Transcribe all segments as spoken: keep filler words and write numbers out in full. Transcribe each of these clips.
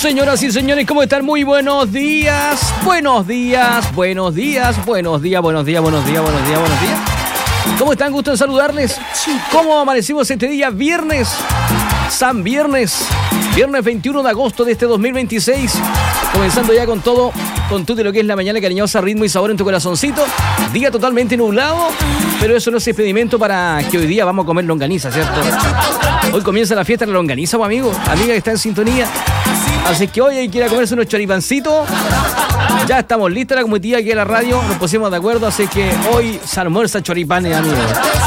Señoras y señores, ¿cómo están? Muy buenos días. Buenos días, buenos días, buenos días, buenos días, buenos días, buenos días, buenos días. ¿Cómo están? Gusto en saludarles. ¿Cómo amanecimos este día? Viernes, San Viernes, viernes veintiuno de agosto de este dos mil veintiséis. Comenzando ya con todo, con todo lo que es la mañana cariñosa, ritmo y sabor en tu corazoncito. Día totalmente nublado, pero eso no es impedimento para que hoy día vamos a comer longaniza, ¿cierto? Hoy comienza la fiesta de la longaniza, amigo, amiga que está en sintonía. Así que hoy hay que ir a comerse unos choripancitos. Ya estamos listos, la comitiva aquí en la radio, nos pusimos de acuerdo, así que hoy se almuerza choripanes, amigos.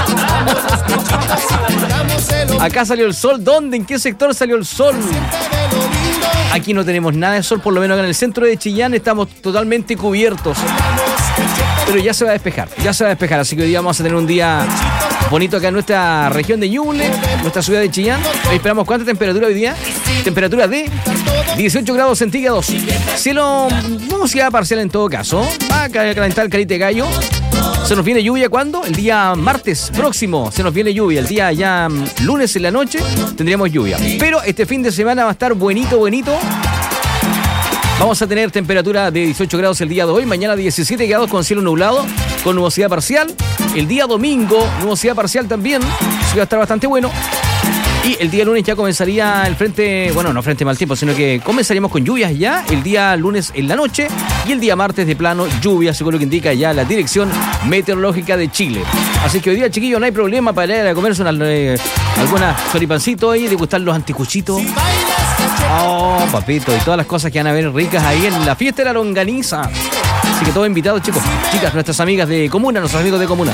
Acá salió el sol. ¿Dónde? ¿En qué sector salió el sol? Aquí no tenemos nada de sol, por lo menos acá en el centro de Chillán estamos totalmente cubiertos. Pero ya se va a despejar, ya se va a despejar, así que hoy día vamos a tener un día bonito acá en nuestra región de Ñuble, nuestra ciudad de Chillán. Hoy esperamos ¿cuánta temperatura hoy día? Temperatura de dieciocho grados centígrados. Cielo, nubosidad parcial en todo caso. Va a calentar el carite de gallo. Se nos viene lluvia, ¿cuándo? El día martes próximo se nos viene lluvia. El día ya lunes en la noche tendríamos lluvia. Pero este fin de semana va a estar buenito, buenito. Vamos a tener temperatura de dieciocho grados el día de hoy. Mañana diecisiete grados con cielo nublado, con nubosidad parcial. El día domingo, nubosidad parcial también. Eso va a estar bastante bueno. Y el día lunes ya comenzaría el frente, bueno, no frente mal tiempo, sino que comenzaríamos con lluvias ya el día lunes en la noche y el día martes de plano lluvia, según lo que indica ya la Dirección Meteorológica de Chile. Así que hoy día, chiquillos, no hay problema para ir a comerse una, eh, algunas choripancitos ahí, degustar los anticuchitos. Oh, papito, y todas las cosas que van a ver ricas ahí en la fiesta de la longaniza. Así que todos invitados, chicos, chicas, nuestras amigas de comuna, nuestros amigos de comuna.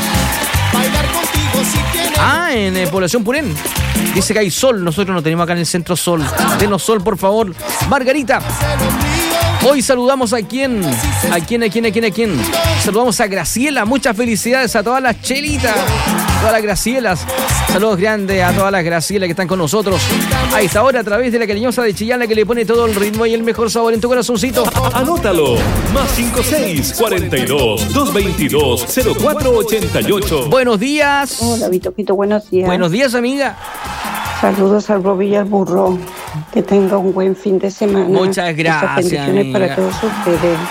Ah, en eh, Población Purén. Dice que hay sol, nosotros no tenemos acá en el centro sol. Denos sol, por favor. Margarita. Hoy saludamos a quién, a quién, a quién, a quién, a quién. Saludamos a Graciela. Muchas felicidades a todas las chelitas, todas las Gracielas. Saludos grandes a todas las Gracielas que están con nosotros a esta hora a través de la cariñosa de Chillán, la que le pone todo el ritmo y el mejor sabor en tu corazoncito. Anótalo. Más cinco seis, cuarenta y dos, doscientos veintidós, cero cuatro ochenta y ocho. Buenos días. Hola, Vitoquito, buenos días. Buenos días, amiga. Saludos al Roby y al Burro. Que tenga un buen fin de semana. Muchas gracias, muchas bendiciones amiga. para todos ustedes.